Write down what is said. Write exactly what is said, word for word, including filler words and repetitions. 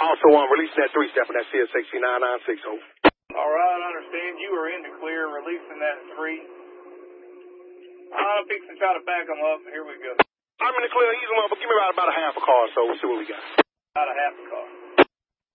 also um, releasing that three-step on that C S X C nine nine six. Over. All right, I understand. You are in the clear, releasing that three. I'm fixing to try to back them up. Here we go. I'm in the clear. Ease them up, but give me about, about a half a car or so. We'll see what we got. About a half a car.